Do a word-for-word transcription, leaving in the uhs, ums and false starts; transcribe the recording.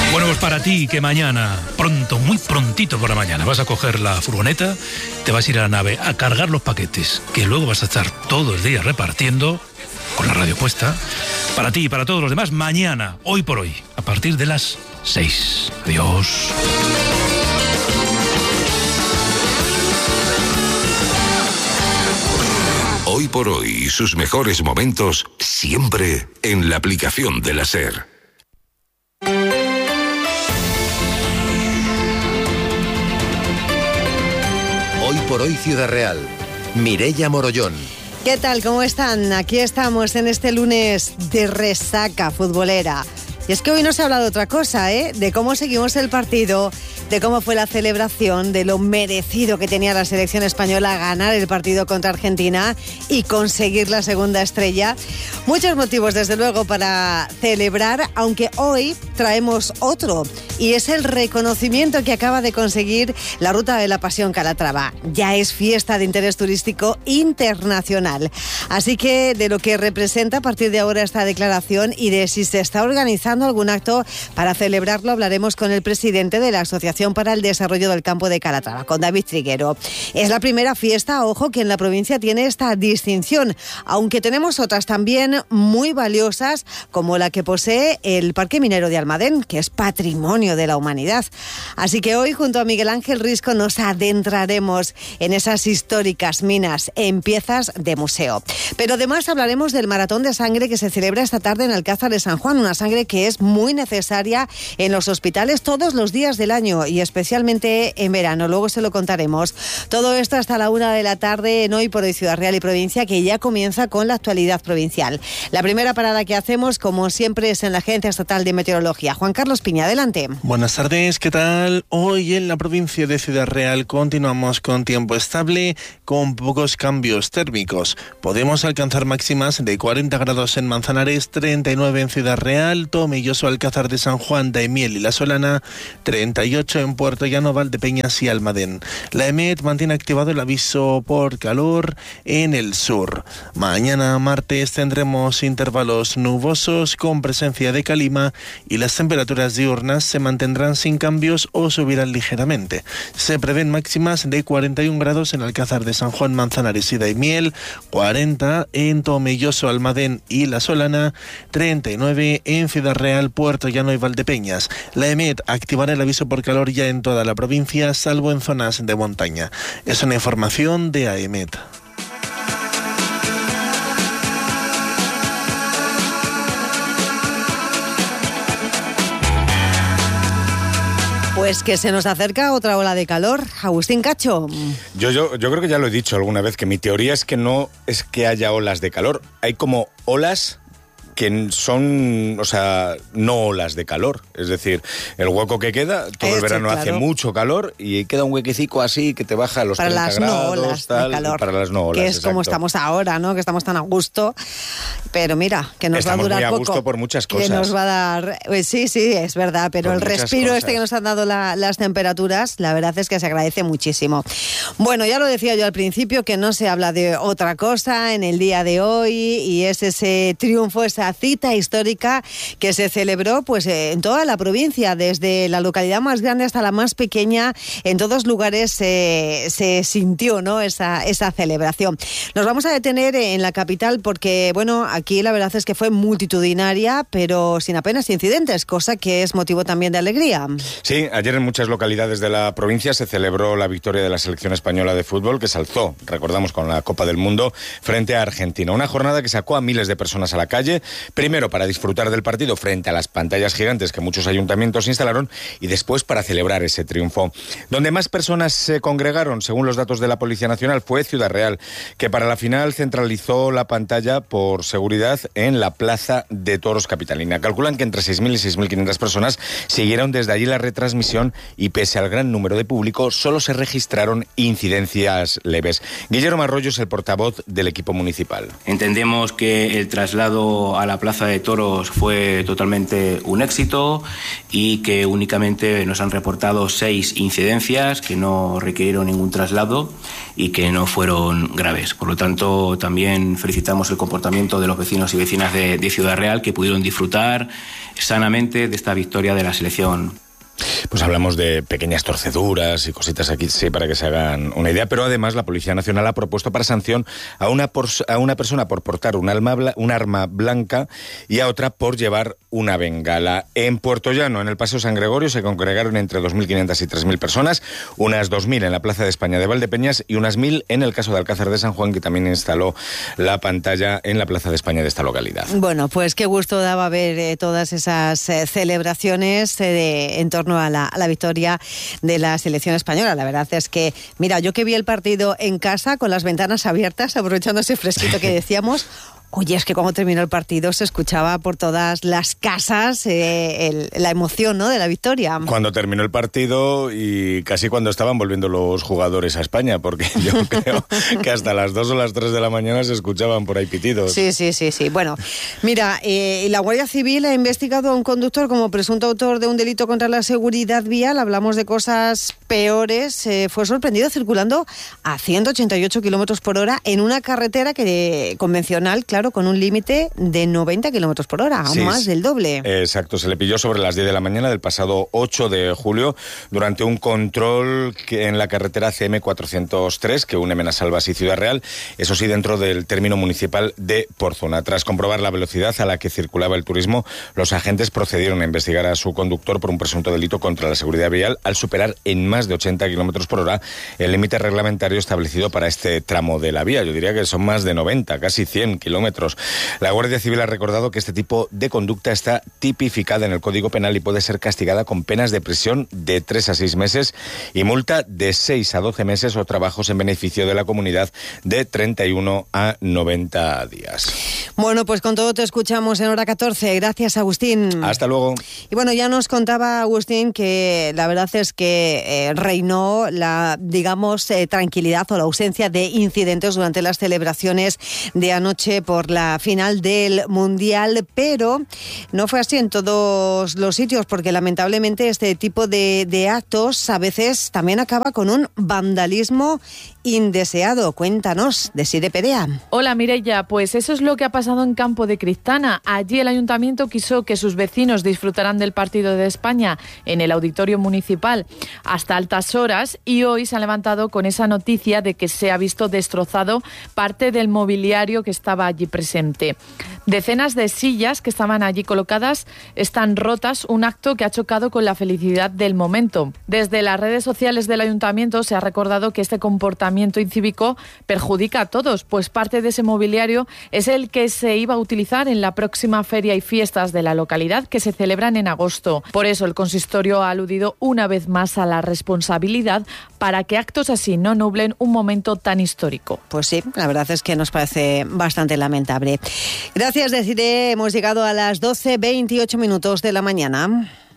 Bueno, pues para ti que mañana, pronto, muy prontito por la mañana, vas a coger la furgoneta, te vas a ir a la nave a cargar los paquetes, que luego vas a estar todo el día repartiendo, con la radio puesta, para ti y para todos los demás, mañana, hoy por hoy, a partir de las seis. Adiós. Hoy por hoy, sus mejores momentos, siempre en la aplicación de la SER. Hoy por hoy Ciudad Real. Mireia Morollón. ¿Qué tal? ¿Cómo están? Aquí estamos en este lunes de resaca futbolera. Y es que hoy no se habla de otra cosa, ¿eh? De cómo seguimos el partido, de cómo fue la celebración, de lo merecido que tenía la selección española ganar el partido contra Argentina y conseguir la segunda estrella. Muchos motivos, desde luego, para celebrar, aunque hoy traemos otro, y es el reconocimiento que acaba de conseguir la Ruta de la Pasión Calatrava. Ya es fiesta de interés turístico internacional. Así que de lo que representa a partir de ahora esta declaración y de si se está organizando algún acto para celebrarlo, hablaremos con el presidente de la Asociación para el Desarrollo del Campo de Calatrava, con David Triguero. Es la primera fiesta, ojo, que en la provincia tiene esta distinción, aunque tenemos otras también muy valiosas, como la que posee el Parque Minero de Almadén, que es patrimonio de la humanidad. Así que hoy, junto a Miguel Ángel Risco, nos adentraremos en esas históricas minas en piezas de museo. Pero además hablaremos del maratón de sangre que se celebra esta tarde en Alcázar de San Juan, una sangre que es muy necesaria en los hospitales todos los días del año y especialmente en verano. Luego se lo contaremos. Todo esto hasta la una de la tarde en Hoy por Hoy Ciudad Real y Provincia, que ya comienza con la actualidad provincial. La primera parada que hacemos, como siempre, es en la Agencia Estatal de Meteorología. Juan Carlos Piña, adelante. Buenas tardes, ¿qué tal? Hoy en la provincia de Ciudad Real continuamos con tiempo estable, con pocos cambios térmicos. Podemos alcanzar máximas de cuarenta grados en Manzanares, treinta y nueve en Ciudad Real, Tomelloso, Alcázar de San Juan, Daimiel y La Solana, treinta y ocho en Puerto Llano, Valdepeñas y Almadén. La EMET mantiene activado el aviso por calor en el sur. Mañana martes tendremos intervalos nubosos con presencia de calima y las temperaturas diurnas se mantendrán sin cambios o subirán ligeramente. Se prevén máximas de cuarenta y un grados en Alcázar de San Juan, Manzanares y Daimiel, cuarenta en Tomelloso, Almadén y La Solana, treinta y nueve en Ciudad Real, Puerto Llano y Valdepeñas. La EMET activará el aviso por calor ya en toda la provincia, salvo en zonas de montaña. Es una información de AEMET. Pues que se nos acerca otra ola de calor. Agustín Cacho. Yo, yo, yo creo que ya lo he dicho alguna vez, que mi teoría es que no es que haya olas de calor. Hay como olas que son, o sea, no olas de calor. Es decir, el hueco que queda, todo el verano hace mucho calor y queda un huequecico así que te baja a los para treinta las grados, no olas tal, de calor, para las no olas, que es exacto. Como estamos ahora, ¿no? Que estamos tan a gusto. Pero mira, que nos estamos va a durar muy a poco. gusto por muchas cosas. Que nos va a dar, pues sí, sí, es verdad, pero por el respiro cosas. Este que nos han dado la, las temperaturas, la verdad es que se agradece muchísimo. Bueno, ya lo decía yo al principio, que no se habla de otra cosa en el día de hoy, y es ese triunfo, esa cita histórica que se celebró pues en toda la provincia, desde la localidad más grande hasta la más pequeña. En todos lugares se, se sintió, ¿no?, esa, esa celebración. Nos vamos a detener en la capital porque, bueno, aquí la verdad es que fue multitudinaria, pero sin apenas incidentes, cosa que es motivo también de alegría. Sí, ayer en muchas localidades de la provincia se celebró la victoria de la selección española de fútbol, que se alzó, recordamos, con la Copa del Mundo frente a Argentina. Una jornada que sacó a miles de personas a la calle, primero para disfrutar del partido frente a las pantallas gigantes que muchos ayuntamientos instalaron, y después para celebrar ese triunfo. Donde más personas se congregaron, según los datos de la Policía Nacional, fue Ciudad Real, que para la final centralizó la pantalla por seguridad en la Plaza de Toros capitalina. Calculan que entre seis mil y seis mil quinientas personas siguieron desde allí la retransmisión, y pese al gran número de público solo se registraron incidencias leves. Guillermo Arroyo es el portavoz del equipo municipal. Entendemos que el traslado a la la Plaza de Toros fue totalmente un éxito y que únicamente nos han reportado seis incidencias que no requirieron ningún traslado y que no fueron graves. Por lo tanto, también felicitamos el comportamiento de los vecinos y vecinas de, de Ciudad Real, que pudieron disfrutar sanamente de esta victoria de la selección. Pues hablamos de pequeñas torceduras y cositas aquí, sí, para que se hagan una idea, pero además la Policía Nacional ha propuesto para sanción a una, por, a una persona por portar un arma, un arma blanca y a otra por llevar una bengala. En Puerto Llano, en el Paseo San Gregorio, se congregaron entre dos mil quinientas y tres mil personas, unas dos mil en la Plaza de España de Valdepeñas y unas mil en el caso de Alcázar de San Juan, que también instaló la pantalla en la Plaza de España de esta localidad. Bueno, pues qué gusto daba ver eh, todas esas eh, celebraciones eh, de, en torno a la, a la victoria de la selección española. La verdad es que, mira, yo que vi el partido en casa con las ventanas abiertas, aprovechando ese fresquito que decíamos, oye, es que cuando terminó el partido se escuchaba por todas las casas eh, el, la emoción, ¿no?, de la victoria. Cuando terminó el partido y casi cuando estaban volviendo los jugadores a España, porque yo creo que hasta las dos o las tres de la mañana se escuchaban por ahí pitidos. Sí, sí, sí, sí. Bueno, mira, eh, la Guardia Civil ha investigado a un conductor como presunto autor de un delito contra la seguridad vial. Hablamos de cosas peores. Eh, fue sorprendido circulando a ciento ochenta y ocho kilómetros por hora en una carretera que convencional, claro, con un límite de noventa kilómetros por hora, sí, más del doble. Exacto, se le pilló sobre las diez de la mañana del pasado ocho de julio durante un control que en la carretera C M cuatrocientos tres que une Menasalvas y Ciudad Real, eso sí, dentro del término municipal de Porzona. Tras comprobar la velocidad a la que circulaba el turismo, los agentes procedieron a investigar a su conductor por un presunto delito contra la seguridad vial al superar en más de ochenta kilómetros por hora el límite reglamentario establecido para este tramo de la vía. Yo diría que son más de noventa, casi cien kilómetros. La Guardia Civil ha recordado que este tipo de conducta está tipificada en el Código Penal y puede ser castigada con penas de prisión de tres a seis meses y multa de seis a doce meses o trabajos en beneficio de la comunidad de treinta y uno a noventa días. Bueno, pues con todo te escuchamos en hora catorce. Gracias, Agustín. Hasta luego. Y bueno, ya nos contaba Agustín que la verdad es que eh, reinó la, digamos, eh, tranquilidad o la ausencia de incidentes durante las celebraciones de anoche por la final del Mundial, pero no fue así en todos los sitios, porque lamentablemente este tipo de, de actos a veces también acaba con un vandalismo indeseado. Cuéntanos, Desiree Perea. Hola, Mireia, pues eso es lo que ha pasado en Campo de Cristana. Allí el ayuntamiento quiso que sus vecinos disfrutaran del partido de España en el auditorio municipal hasta altas horas, y hoy se ha levantado con esa noticia de que se ha visto destrozado parte del mobiliario que estaba allí presente. Decenas de sillas que estaban allí colocadas están rotas, un acto que ha chocado con la felicidad del momento. Desde las redes sociales del ayuntamiento se ha recordado que este comportamiento incívico perjudica a todos, pues parte de ese mobiliario es el que se iba a utilizar en la próxima feria y fiestas de la localidad, que se celebran en agosto. Por eso el consistorio ha aludido una vez más a la responsabilidad para que actos así no nublen un momento tan histórico. Pues sí, la verdad es que nos parece bastante lamentable. Gracias, Desiree. Hemos llegado a las doce veintiocho minutos de la mañana.